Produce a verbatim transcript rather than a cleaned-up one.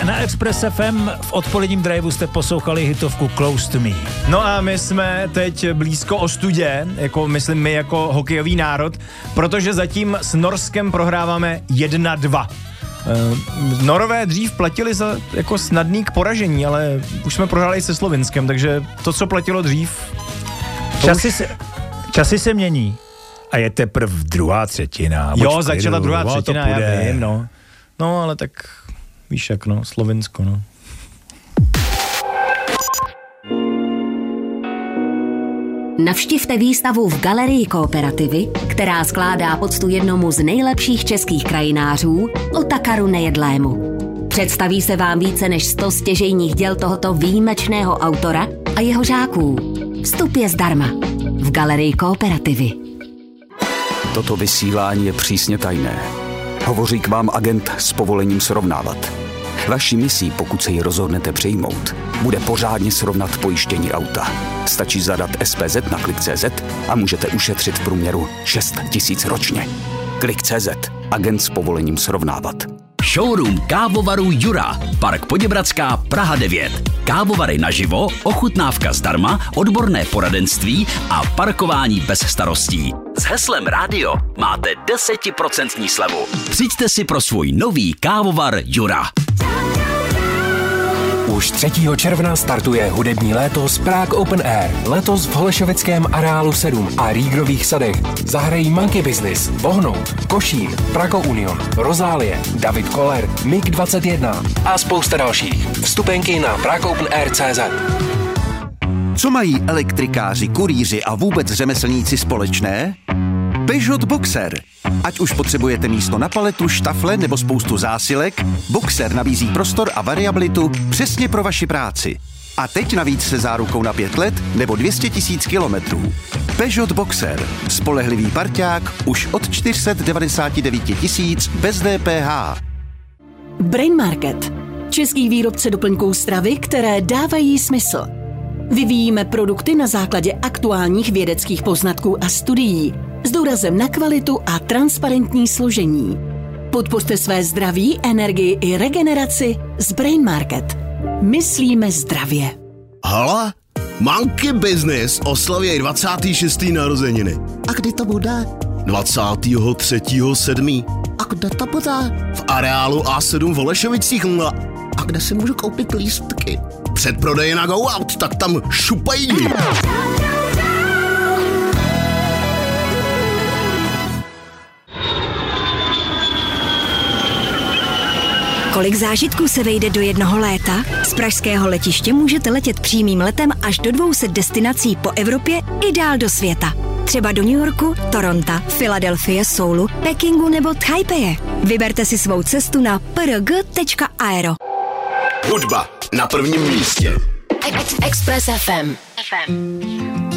na Express F M v odpoledním driveu jste poslouchali hitovku Close to Me. No a my jsme teď blízko ostudě, jako myslím my jako hokejový národ, protože zatím s Norskem prohráváme jedna dva. Uh, Norové dřív platili za jako snadný k poražení, ale už jsme prohráli se Slovinskem, takže to, co platilo dřív... Časy, už... se, časy se mění a je teprve druhá třetina. Jo, klidu, začala druhá třetina, já vím, no. No, ale tak víš jak, no, Slovinsko, no. Navštivte výstavu v Galerii Kooperativy, která skládá poctu jednomu z nejlepších českých krajinářů, Otakaru Nejedlému. Představí se vám více než sto stěžejních děl tohoto výjimečného autora a jeho žáků. Vstup je zdarma v Galerii Kooperativy. Toto vysílání je přísně tajné. Hovoří k vám agent s povolením srovnávat. Vaší misí, pokud se ji rozhodnete přijmout, bude pořádně srovnat pojištění auta. Stačí zadat S P Z na klik tečka cé zet a můžete ušetřit v průměru šest tisíc ročně. klik tečka cé zet. Agent s povolením srovnávat. Showroom kávovaru Jura, Park Poděbradská, Praha devět. Kávovary naživo, ochutnávka zdarma, odborné poradenství a parkování bez starostí. S heslem rádio máte deset procent slevu. Přijďte si pro svůj nový kávovar Jura. Už třetího června startuje hudební léto z Prague Open Air. Letos v Holešovickém areálu sedm a Rígrových sadech zahrají Monkey Business, Bohnout, Košín, Prago Union, Rozálie, David Koller, Mig dvacet jedna a spousta dalších. Vstupenky na prague open air tečka cé zet. Co mají elektrikáři, kurýři a vůbec řemeslníci společné? Peugeot Boxer. Ať už potřebujete místo na paletu, štafle nebo spoustu zásilek, Boxer nabízí prostor a variabilitu přesně pro vaši práci. A teď navíc se zárukou na pět let nebo dvě stě tisíc kilometrů. Peugeot Boxer. Spolehlivý parťák už od čtyři sta devadesát devět tisíc bez D P H. Brain Market. Český výrobce doplňků stravy, které dávají smysl. Vyvíjíme produkty na základě aktuálních vědeckých poznatků a studií s důrazem na kvalitu a transparentní složení. Podpořte své zdraví, energii i regeneraci s Brain Market. Myslíme zdravě. Hala? Monkey Business oslaví dvacáté šesté narozeniny. A kdy to bude? dvacátého třetího sedmého A kde to bude? V areálu A sedm v Holešovicích. A kde si můžu koupit lístky? Předprodeje na Go Out, tak tam šupají. Kolik zážitků se vejde do jednoho léta? Z pražského letiště můžete letět přímým letem až do dvou set destinací po Evropě i dál do světa. Třeba do New Yorku, Toronta, Filadelfie, Soulu, Pekingu nebo Taipeje. Vyberte si svou cestu na p r g tečka aero. Hudba na prvním místě. Express F M. F M.